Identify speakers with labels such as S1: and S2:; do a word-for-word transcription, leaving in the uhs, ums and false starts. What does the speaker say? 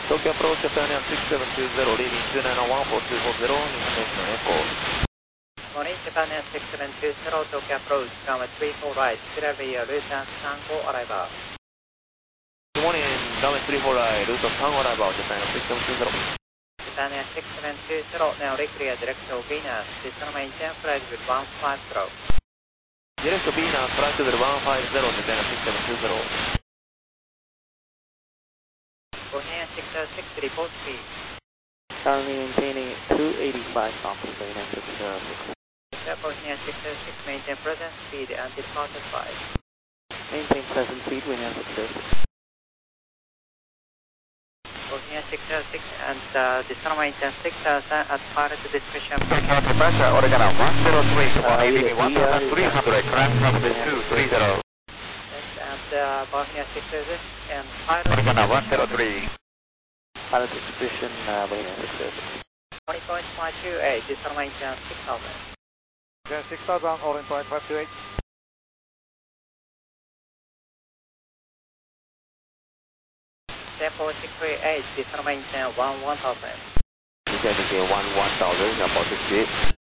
S1: Tokyo approach Japan Air six seven two zero, leading two nine one four two four zero, information echo.
S2: Morning, Japan Air six seven two zero, Tokyo approach, runway three four right, Philadelphia, route Tango arrival.
S1: Good morning, runway three four right, route Tango arrival, Japan Air six seven two zero.
S2: Japan Air six seven two zero, now reclear direct to Venus, descend maintain flight with one five zero.
S1: Direct to Venus, flight to the one five zero, Japan Air six seven two zero.
S2: Bohemian six oh six, report speed.
S3: Currently maintaining two eighty-five knots, Bohemian six oh six.
S2: Bohemian six oh six, maintain present speed and departure flight.
S3: Maintain present speed, Bohemian six oh six.
S2: Bohemian six oh six and uh, descend maintain six thousand at pilot discretion.
S1: Pressure, Oregon one zero three, one eighty, one thousand three hundred, crank number two three zero.
S2: And uh, Bohemian six oh six and pilot
S1: Oregon one zero three.
S3: Pilot discretion, uh, Bohemian six oh six.
S2: twenty point five two eight, descend maintain six thousand.
S4: Yeah, six thousand, holding point five two eight.
S2: Tempo six three eight, descend maintain one one thousand.
S1: Descend maintain one one thousand, about to speed.